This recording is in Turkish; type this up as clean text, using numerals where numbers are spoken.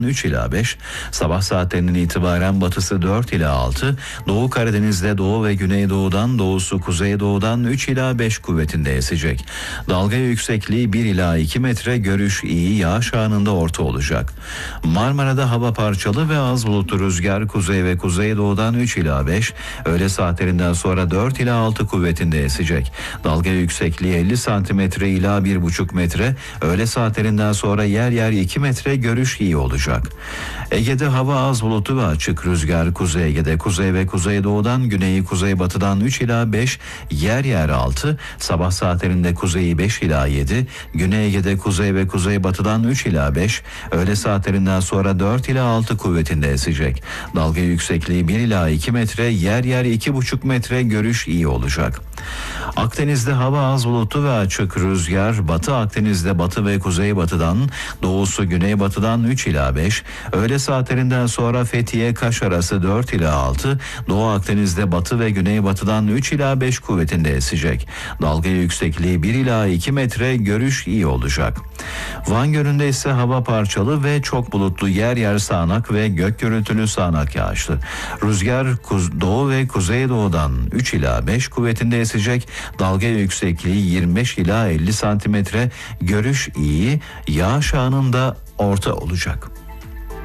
3 ila 5, sabah saatlerinden itibaren batısı 4 ila 6, Doğu Karadeniz'de doğu ve güneydoğudan, doğusu kuzeydoğudan 3 ila 5 kuvvetinde esecek. Dalga yüksekliği 1 ila 2 metre, görüş iyi, yağış anında orta olacak. Marmara'da hava parçalı ve az bulutlu, rüzgar kuzey ve kuzeydoğudan 3 ila 5, öğle saatlerinden sonra 4 ila 6 kuvvetinde esecek. Dalga yüksekliği 50 santimetre ila 1,5 metre, öğle saatlerinden sonra yer yer 2 metre, görüş iyi olacak. Ege'de hava az bulutlu ve açık, rüzgar Kuzey Ege'de kuzey ve kuzeydoğudan, güneyi kuzeybatıdan 3 ila 5, yer yer 6, sabah saatlerinde kuzeyi 5 ila 7, Güney Ege'de kuzey ve kuzeybatıdan 3 ila 5, öğle saatlerinden sonra 4 ila 6 kuvvetinde esecek. Dalga yüksekliği 1 ila 2 metre, yer yer 2,5 metre, görüş iyi olacak. Akdeniz'de hava az bulutlu ve açık, rüzgar Batı Akdeniz'de batı ve kuzeybatıdan, doğusu güneybatıdan 3 ila 5, öğle saatlerinden sonra Fethiye Kaş arası 4 ila 6, Doğu Akdeniz'de batı ve güneybatıdan 3 ila 5 kuvvetinde esecek. Dalga yüksekliği 1 ila 2 metre, görüş iyi olacak. Van Gölü'nde ise hava parçalı ve çok bulutlu, yer yer sağanak ve gök gürültülü sağanak yağışlı. Rüzgar doğu ve kuzeydoğudan 3 ila 5 kuvvetinde esecek. Dalga yüksekliği 25 ila 50 santimetre, görüş iyi, yağış anında orta olacak.